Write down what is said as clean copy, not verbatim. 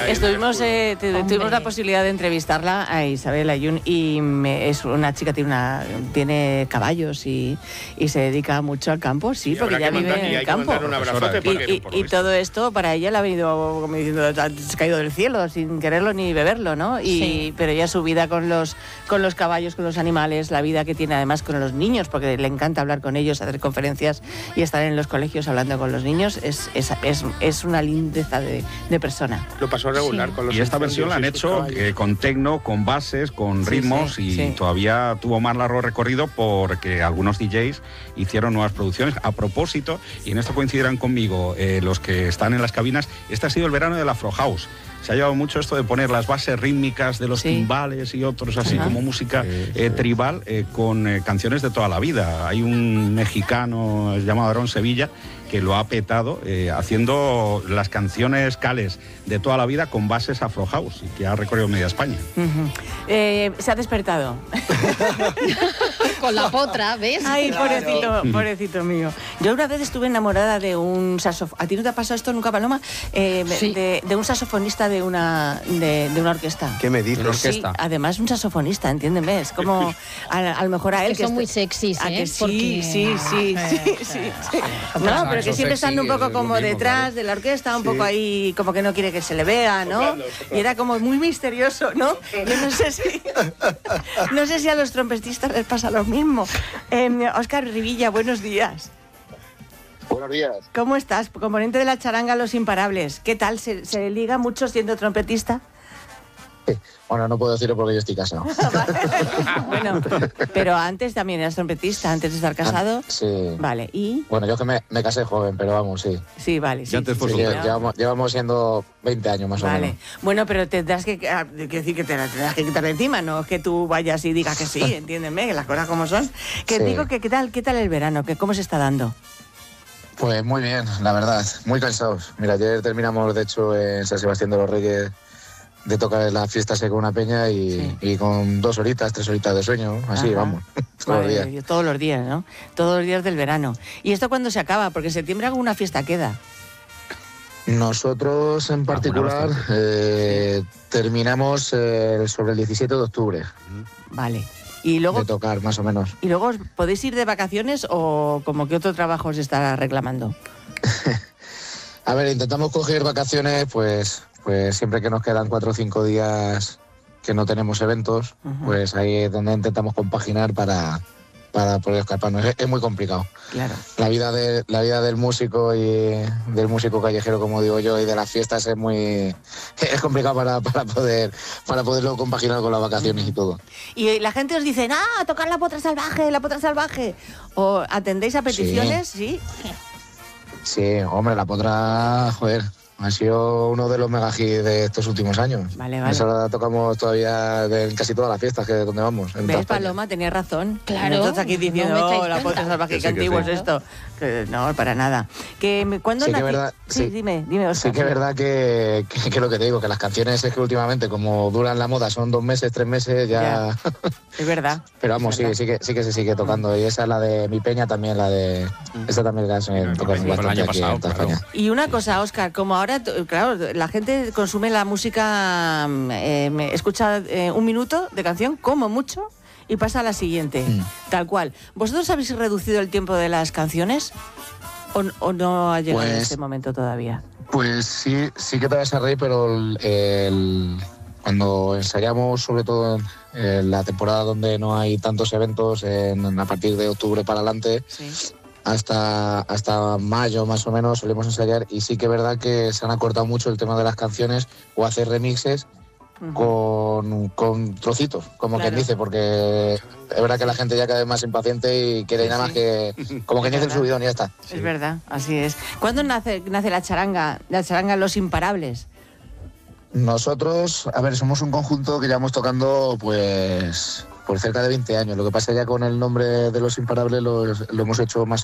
Estuvimos, tuvimos la posibilidad de entrevistarla a Isabel Ayun y es una chica, tiene caballos y se dedica mucho al campo, sí, porque ya vive en el campo. Y todo esto para ella le ha venido como diciendo, ha caído del cielo sin quererlo ni beberlo, ¿no? Pero ella su vida con los caballos, con los animales, la vida que tiene además con los niños, porque le encanta hablar con ellos, hacer conferencias y estar en los colegios hablando con los niños, es una lindeza de persona. Lo pasó regular con los. Y esta versión la han hecho con tecno, con bases, con ritmos y todavía tuvo más largo recorrido porque algunos DJs hicieron nuevas producciones. A propósito, y en esto coincidirán conmigo los que están en las cabinas, este ha sido el verano del Afro House. Se ha llevado mucho esto de poner las bases rítmicas de los timbales y otros así como música tribal con canciones de toda la vida. Hay un mexicano llamado Aarón Sevilla que lo ha petado haciendo las canciones cales de toda la vida con bases Afro House y que ha recorrido media España. Se ha despertado. Con la potra, ¿ves? Ay, pobrecito mío. Yo una vez estuve enamorada de un saxofonista. ¿A ti no te ha pasado esto nunca, Paloma? De un saxofonista de una orquesta. ¿Qué me dices? Orquesta. Sí, además un saxofonista, entiéndeme. Es como a lo mejor a él que son muy sexys, ¿eh? Sí. No, pero que siempre están un poco como detrás de la orquesta, un poco ahí, como que no quiere que se le vea, ¿no? Y era como muy misterioso, ¿no? Yo no sé si a los trompetistas les pasa lo mismo. Óscar Rivilla, buenos días. Buenos días. ¿Cómo estás? Componente de la charanga Los Imparables. ¿Qué tal? ¿Se liga mucho siendo trompetista? Bueno, no puedo decirlo porque yo estoy casado. Bueno, pero antes también eras trompetista, antes de estar casado. Sí. Vale, ¿y? Bueno, yo que me casé joven, pero vamos, sí. Sí, vale. Sí, antes fue llevamos siendo 20 años más o menos. Vale. Bueno, pero tendrás que decir que te la tendrás que quitar de encima, no es que tú vayas y digas que sí, entiéndeme, que las cosas como son. Que digo que ¿qué tal el verano? ¿Cómo se está dando? Pues muy bien, la verdad, muy cansados. Mira, ayer terminamos, de hecho, en San Sebastián de los Reyes de tocar la fiesta con una peña y con 2 horitas, 3 horitas de sueño, así vamos, todos los días. Todos los días, ¿no? Todos los días del verano. ¿Y esto cuándo se acaba? Porque en septiembre alguna fiesta queda. Nosotros en particular terminamos sobre el 17 de octubre. Vale. Y luego, de tocar, más o menos. ¿Y luego podéis ir de vacaciones o como que otro trabajo os está reclamando? A ver, intentamos coger vacaciones, pues siempre que nos quedan 4 o 5 días que no tenemos eventos, pues ahí es donde intentamos compaginar para poder escaparnos. Es muy complicado. Claro. La vida del músico y del músico callejero, como digo yo, y de las fiestas es complicado para poderlo compaginar con las vacaciones y todo. Y la gente os dice, tocar la potra salvaje. ¿O atendéis a peticiones? Sí. Sí, hombre, la potra, joder, ha sido uno de los mega hits de estos últimos años. Vale. Esa la tocamos todavía en casi todas las fiestas donde vamos. ¿Ves, Paloma? Tenías razón. Claro. Entonces aquí diciendo, la potra salvaje, qué antiguo es esto. No, para nada. ¿Cuándo sí, dime, Óscar. Sí que es verdad que lo que te digo, que las canciones es que últimamente, como duran la moda, son 2 meses, 3 meses, ya... Es verdad. Pero vamos, sí que se sigue tocando. Y esa es la de Mi Peña también, esa también la tocamos bastante aquí en España. Y una cosa, Óscar, como ahora, claro, la gente consume la música, escucha 1 minuto de canción, como mucho, y pasa a la siguiente, tal cual. ¿Vosotros habéis reducido el tiempo de las canciones o no ha llegado este momento todavía? Pues sí que te vas a reír, pero cuando ensayamos, sobre todo en la temporada donde no hay tantos eventos, a partir de octubre para adelante, hasta mayo más o menos solemos ensayar, y sí que es verdad que se han acortado mucho el tema de las canciones o hacer remixes con trocitos, como quien dice, porque es verdad que la gente ya cada vez más impaciente y quiere nada más que como que inicie el subidón y ya está. Es verdad, así es. ¿Cuándo nace la charanga Los Imparables? Nosotros, a ver, somos un conjunto que llevamos tocando pues por cerca de 20 años. Lo que pasa ya con el nombre de Los Imparables lo hemos hecho más